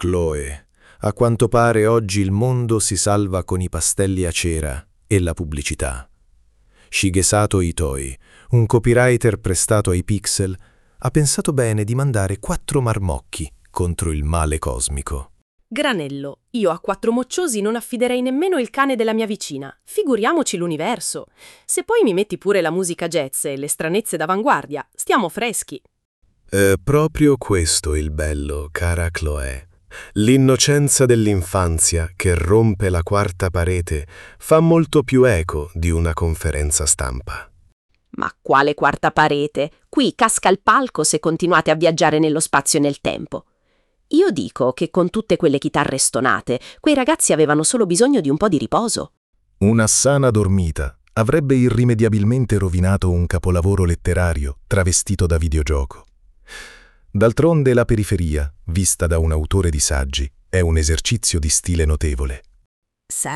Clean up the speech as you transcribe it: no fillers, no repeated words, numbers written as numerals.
Chloe, a quanto pare oggi il mondo si salva con i pastelli a cera e la pubblicità. Shigesato Itoi, un copywriter prestato ai Pixel, ha pensato bene di mandare 4 marmocchi contro il male cosmico. Granello, io a 4 mocciosi non affiderei nemmeno il cane della mia vicina, figuriamoci l'universo. Se poi mi metti pure la musica jazz e le stranezze d'avanguardia, stiamo freschi. È proprio questo il bello, cara Chloe. L'innocenza dell'infanzia che rompe la quarta parete fa molto più eco di una conferenza stampa. Ma quale quarta parete? Qui casca il palco se continuate a viaggiare nello spazio e nel tempo. Io dico che con tutte quelle chitarre stonate, quei ragazzi avevano solo bisogno di un po' di riposo. Una sana dormita avrebbe irrimediabilmente rovinato un capolavoro letterario travestito da videogioco. D'altronde la periferia, vista da un autore di saggi, è un esercizio di stile notevole.